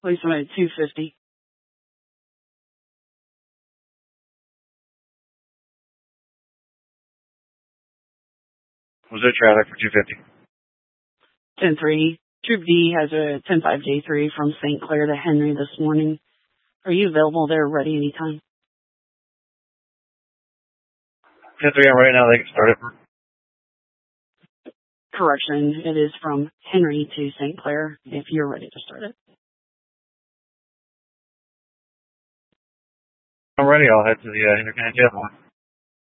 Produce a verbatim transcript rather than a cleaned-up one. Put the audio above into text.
Place them at two fifty. Was there traffic for two fifty? ten three. Troop D has a ten five J three from Saint Clair to Henry this morning. Are you available there ready anytime? ten three, I'm right now. They can start it. Correction, it is from Henry to Saint Clair if you're ready to start it. I'm ready. I'll head to the uh, interconnect jet one.